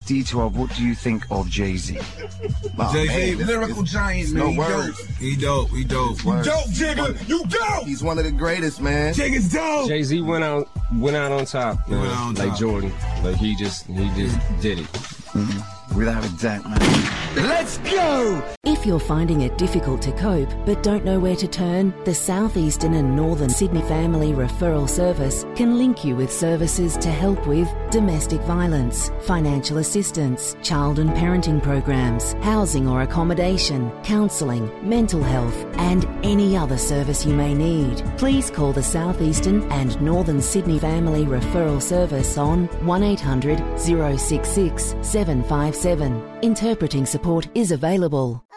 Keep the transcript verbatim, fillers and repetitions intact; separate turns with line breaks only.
D twelve, what do you think of Jay-Z?
Oh, Jay-Z, lyrical giant, man.
No words.
He dope. He dope. He dope. You dope, Jigga. You dope.
He's one of the greatest, man.
Jigga's dope.
Jay-Z went out, went out on top, man. Went out on like top. Jordan. Like he just, he just did it.
Mm-hmm. Without a doubt, man.
Let's go!
If you're finding it difficult to cope but don't know where to turn, the Southeastern and Northern Sydney Family Referral Service can link you with services to help with domestic violence, financial assistance, child and parenting programs, housing or accommodation, counselling, mental health and any other service you may need. Please call the Southeastern and Northern Sydney Family Referral Service on one eight hundred, zero six six, seven five seven. Interpreting support is available.